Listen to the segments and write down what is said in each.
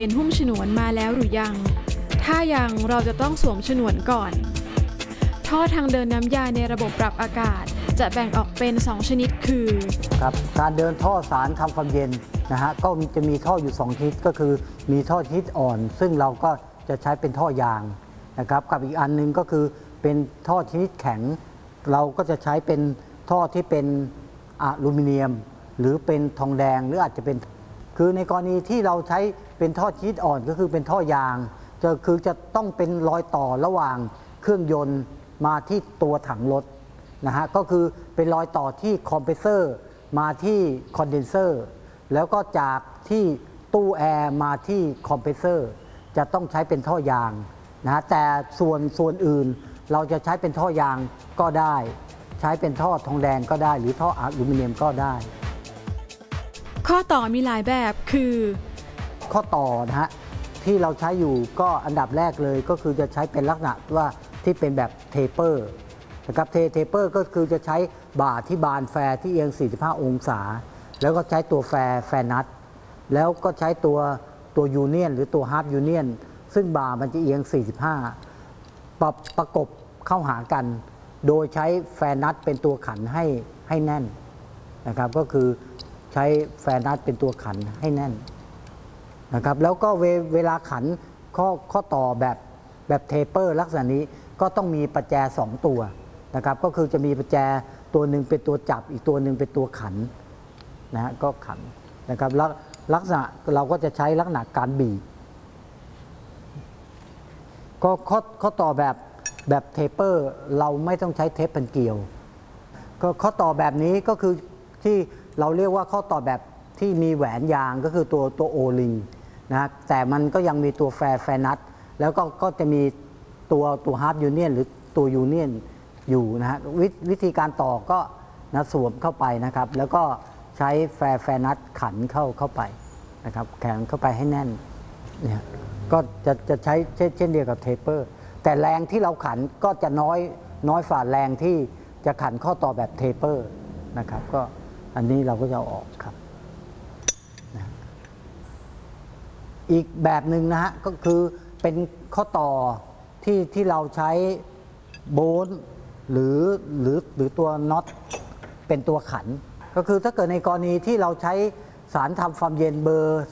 เป็นหุ้มฉนวนมาแล้วหรือยังถ้ายังเราจะต้องสวมฉนวนก่อนท่อทางเดินน้ำยาในระบบปรับอากาศจะแบ่งออกเป็น2ชนิดคือครับการเดินท่อสารทำความเย็นนะฮะก็จะมีท่ออยู่2ชนิดก็คือมีท่อชนิดอ่อนซึ่งเราก็จะใช้เป็นท่อยางนะครับกับอีกอันนึงก็คือเป็นท่อชนิดแข็งเราก็จะใช้เป็นท่อที่เป็นอลูมิเนียมหรือเป็นทองแดงหรืออาจจะเป็นคือในกรณีที่เราใช้เป็นท่อชนิดอ่อนก็คือเป็นท่อยางจะต้องเป็นรอยต่อระหว่างเครื่องยนต์มาที่ตัวถังรถนะฮะก็คือเป็นรอยต่อที่คอมเพรสเซอร์มาที่คอนเดนเซอร์แล้วก็จากที่ตู้แอร์มาที่คอมเพรสเซอร์จะต้องใช้เป็นท่อยางนะฮะแต่ส่วนอื่นเราจะใช้เป็นท่อยางก็ได้ใช้เป็นท่อทองแดงก็ได้หรือท่ออลูมิเนียมก็ได้ข้อต่อมีหลายแบบคือข้อต่อนะฮะที่เราใช้อยู่ก็อันดับแรกเลยก็คือจะใช้เป็นลักษณะว่าที่เป็นแบบเทเปอร์นะครับเทเปอร์ก็คือจะใช้บ่าที่บานแฟร์ที่เอียง45องศาแล้วก็ใช้ตัวแฟร์นัทแล้วก็ใช้ตัวยูเนียนหรือตัวฮาร์ฟยูเนียนซึ่งบ่ามันจะเอียง45ประกบเข้าหากันโดยใช้แฟร์นัทเป็นตัวขันให้แน่นนะครับก็คือใช้แฟร์นัทเป็นตัวขันให้แน่นนะครับแล้วก็เวลาขันข้อต่อแบบเทเปอร์ลักษณะนี้ก็ต้องมีประแจ2ตัวนะครับก็คือจะมีประแจตัวหนึ่งเป็นตัวจับอีกตัวหนึ่งเป็นตัวขันนะฮะก็ขันนะครับแล้วลักษณะเราก็จะใช้ลักษณะการบีบก็ข้อต่อแบบเทเปอร์เราไม่ต้องใช้เทปพันเกลียวก็ข้อต่อแบบนี้ก็คือที่เราเรียกว่าข้อต่อแบบที่มีแหวนยางก็คือตัวโอลิงนะแต่มันก็ยังมีตัวแฟร์นัทแล้วก็จะมีตัวฮาร์ฟยูเนียนหรือตัวยูเนียนอยู่นะฮะวิธีการต่อก็นะสวมเข้าไปนะครับแล้วก็ใช้แฟร์นัทขันเข้าไปนะครับแข็งเข้าไปให้แน่นเนี่ยก็จะใช้เช่นเดียวกับเทเปอร์แต่แรงที่เราขันก็จะน้อยฝ่าแรงที่จะขันข้อต่อแบบเทเปอร์นะครับก็อันนี้เราก็จะเอาออกครับนะอีกแบบหนึ่งนะฮะก็คือเป็นข้อต่อที่เราใช้โบลต์หรือตัวน็อตเป็นตัวขันก็คือถ้าเกิดในกรณีที่เราใช้สารทำความเย็นเบอร์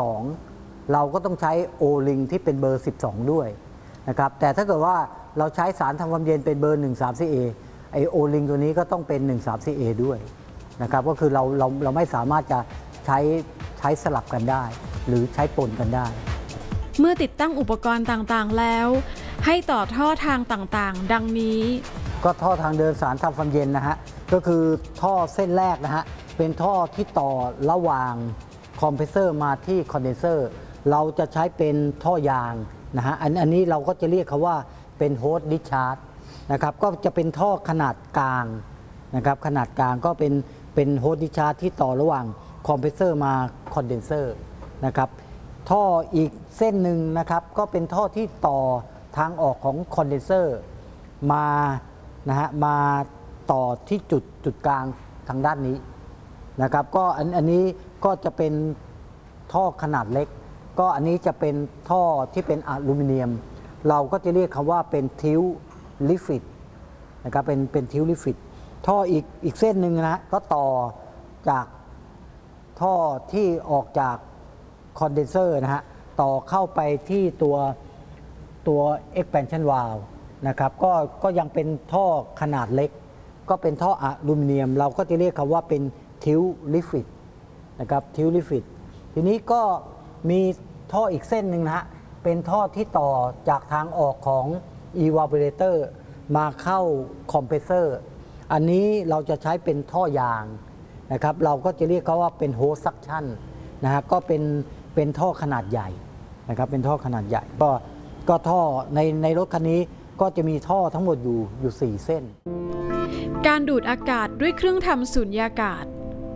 12เราก็ต้องใช้โอลิงที่เป็นเบอร์12ด้วยนะครับแต่ถ้าเกิดว่าเราใช้สารทำความเย็นเป็นเบอร์ 13CA ไอโอลิงตัวนี้ก็ต้องเป็น 13CA ด้วยนะครับก็คือเราไม่สามารถจะใช้สลับกันได้หรือใช้ปนกันได้เมื่อติดตั้งอุปกรณ์ต่างๆแล้วให้ต่อท่อทางต่างๆดังนี้ก็ท่อทางเดินสารทำความเย็นนะฮะก็คือท่อเส้นแรกนะฮะเป็นท่อที่ต่อระหว่างคอมเพรสเซอร์มาที่คอนเดนเซอร์เราจะใช้เป็นท่อยางนะฮะอันนี้เราก็จะเรียกเขาว่าเป็นโฮสต์ดิสชาร์จนะครับก็จะเป็นท่อขนาดกลางนะครับขนาดกลางก็เป็นโฮสต์ดิสชาร์จที่ต่อระหว่างคอมเพรสเซอร์มาคอนเดนเซอร์นะครับท่ออีกเส้นหนึ่งนะครับก็เป็นท่อที่ต่อทางออกของคอนเดนเซอร์มานะฮะมาต่อที่จุดกลางทางด้านนี้นะครับก็อันนี้ก็จะเป็นท่อขนาดเล็กก็อันนี้จะเป็นท่อที่เป็นอลูมิเนียมเราก็จะเรียกคำว่าเป็นทิวลิฟิตนะครับเป็นทิวลิฟิตท่ออีกเส้นหนึ่งนะก็ต่อจากท่อที่ออกจากคอนเดนเซอร์นะฮะต่อเข้าไปที่ตัว expansion valve นะครับก็ยังเป็นท่อขนาดเล็กก็เป็นท่ออลูมิเนียมเราก็จะเรียกคำว่าเป็นทิวลิฟิตนะครับทิวลิฟิตทีนี้ก็มีท่ออีกเส้นหนึ่งนะฮะเป็นท่อที่ต่อจากทางออกของ evaporator มาเข้าคอมเพรสเซอร์อันนี้เราจะใช้เป็นท่อยางนะครับเราก็จะเรียกเขาว่าเป็นโฮสต์ซักชั่นนะฮะก็เป็นท่อขนาดใหญ่นะครับเป็นท่อขนาดใหญ่ก็ท่อในรถคันนี้ก็จะมีท่อทั้งหมดอยู่4เส้นการดูดอากาศด้วยเครื่องทำสุญญากาศ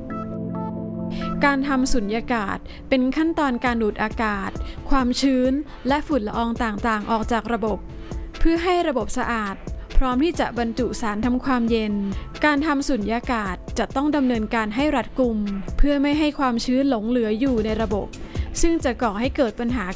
การทำสุญญากาศเป็นขั้นตอนการดูดอากาศความชื้นและฝุ่นละอองต่างๆออกจากระบบเพื่อให้ระบบสะอาดพร้อมที่จะบรรจุสารทำความเย็นการทำสุญญากาศจะต้องดำเนินการให้รัดกุมเพื่อไม่ให้ความชื้นหลงเหลืออยู่ในระบบซึ่งจะก่อให้เกิดปัญหา